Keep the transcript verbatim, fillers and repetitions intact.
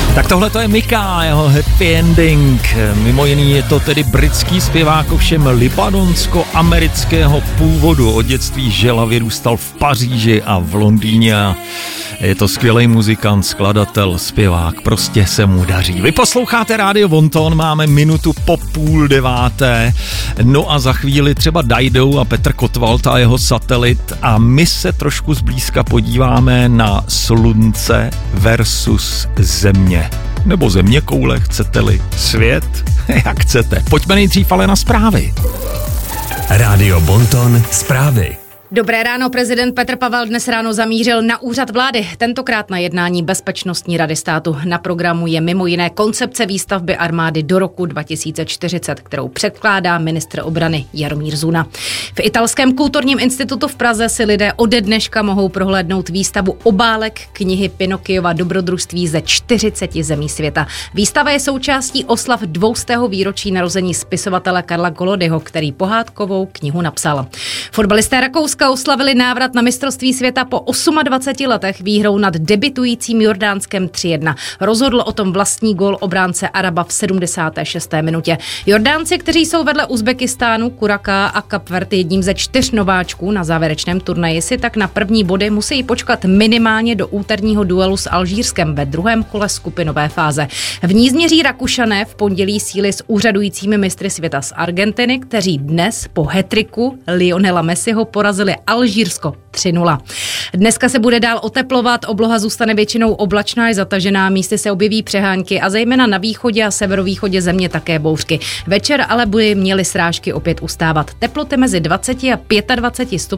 Tak tohle to je Mika, jeho happy ending. Mimo jiný je to tedy britský zpěvák, ovšem libanonsko-amerického původu. Od dětství žil a vyrůstal v Paříži a v Londýně. Je to skvělý muzikant, skladatel, zpěvák, prostě se mu daří. Vy posloucháte Rádio Bonton, máme minutu po půl deváté, no a za chvíli třeba Dajdou a Petr Kotwald a jeho satelit a my se trošku zblízka podíváme na Slunce versus Země. Nebo země koule, chcete-li svět, jak chcete. Pojďme nejdřív ale na zprávy. Rádio Bonton, zprávy. Dobré ráno, prezident Petr Pavel dnes ráno zamířil na úřad vlády, tentokrát na jednání Bezpečnostní rady státu. Na programu je mimo jiné koncepce výstavby armády do roku dva tisíce čtyřicet, kterou předkládá ministr obrany Jaromír Zuna. V Italském kulturním institutu v Praze si lidé ode dneška mohou prohlédnout výstavu obálek knihy Pinocchiova dobrodružství ze čtyřiceti zemí světa. Výstava je součástí oslav dvoustého výročí narození spisovatele Karla Kollodyho, který pohádkovou knihu napsal. Fotbalisté Rakouska oslavili návrat na mistrovství světa po dvaceti osmi letech výhrou nad debitujícím Jordánskem tři jedna. Rozhodl o tom vlastní gól obránce Araba v sedmdesáté šesté minutě. Jordánci, kteří jsou vedle Uzbekistánu, Kuraka a Kapverd jedním ze čtyř nováčků na závěrečném turnaji, si tak na první body musí počkat minimálně do úterního duelu s Alžírskem ve druhém kole skupinové fáze. V ní změří Rakušané v pondělí síly s úřadujícími mistry světa z Argentiny, kteří dnes po hat-tricku Lionela Messiho porazili Alžírsko tři nula. Dneska se bude dál oteplovat, obloha zůstane většinou oblačná i zatažená, místy se objeví přehánky a zejména na východě a severovýchodě země také bouřky. Večer ale by měly srážky opět ustávat. Teploty mezi dvaceti a dvaceti pěti stupni